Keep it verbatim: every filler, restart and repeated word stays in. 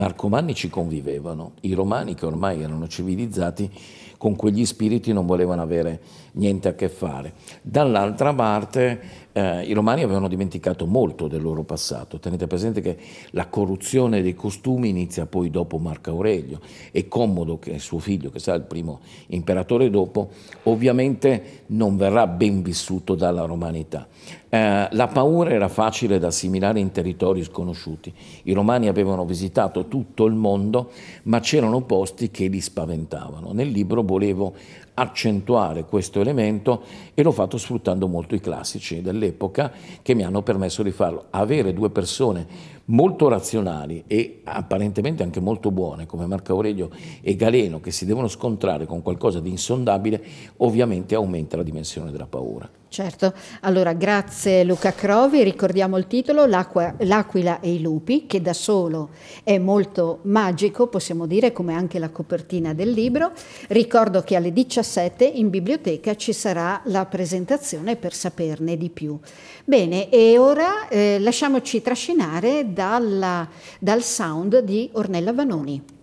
narcomanni ci convivevano, i romani che ormai erano civilizzati con quegli spiriti non volevano avere niente a che fare. Dall'altra parte eh, i romani avevano dimenticato molto del loro passato. Tenete presente che la corruzione dei costumi inizia poi dopo Marco Aurelio e Commodo, che è suo figlio, che sarà il primo imperatore dopo, ovviamente non verrà ben vissuto dalla romanità. Eh, la paura era facile da assimilare in territori sconosciuti. I romani avevano visitato tutto il mondo, ma c'erano posti che li spaventavano. Nel libro volevo accentuare questo elemento e l'ho fatto sfruttando molto i classici dell'epoca che mi hanno permesso di farlo. Avere due persone molto razionali e apparentemente anche molto buone come Marco Aurelio e Galeno che si devono scontrare con qualcosa di insondabile ovviamente aumenta la dimensione della paura. Certo, allora grazie Luca Crovi, ricordiamo il titolo L'acqua, L'aquila e i lupi, che da solo è molto magico, possiamo dire, come anche la copertina del libro. Ricordo che alle diciassette in biblioteca ci sarà la presentazione per saperne di più. Bene, e ora eh, lasciamoci trascinare dalla, dal sound di Ornella Vanoni.